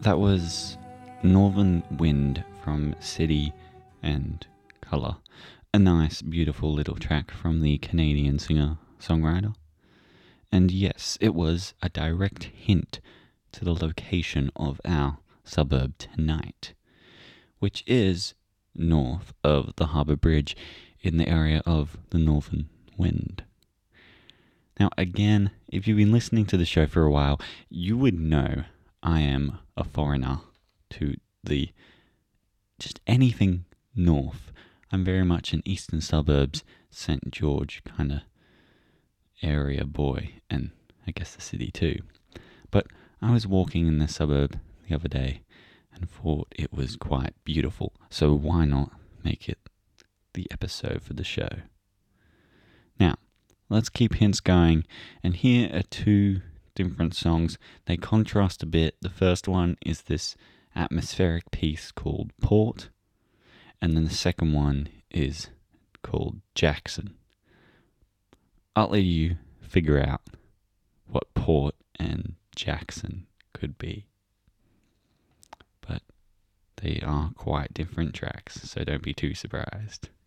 That was Northern Wind from City and Colour. A nice, beautiful little track from the Canadian singer-songwriter. And yes, it was a direct hint to the location of our suburb tonight, which is north of the Harbour Bridge in the area of the Northern Wind. Now, again, if you've been listening to the show for a while, you would know I am a foreigner to the just anything north. I'm very much an eastern suburbs, St. George kind of area boy, and I guess the city too. But I was walking in the suburb the other day and thought it was quite beautiful, so why not make it the episode for the show? Now, let's keep hints going, and here are two different songs. They contrast a bit. The first one is this atmospheric piece called Port, and then the second one is called Jackson. I'll let you figure out what Port and Jackson could be, but they are quite different tracks, so don't be too surprised.